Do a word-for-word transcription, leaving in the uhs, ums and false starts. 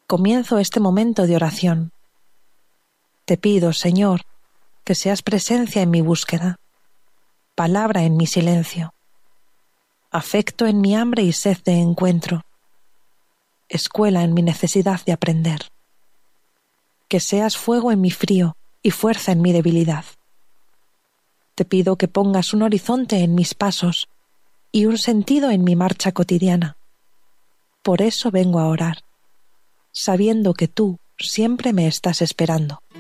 comienzo este momento de oración. Te pido, Señor, que seas presencia en mi búsqueda, palabra en mi silencio, afecto en mi hambre y sed de encuentro, escuela en mi necesidad de aprender. Que seas fuego en mi frío y fuerza en mi debilidad. Te pido que pongas un horizonte en mis pasos y un sentido en mi marcha cotidiana. Por eso vengo a orar, sabiendo que tú siempre me estás esperando.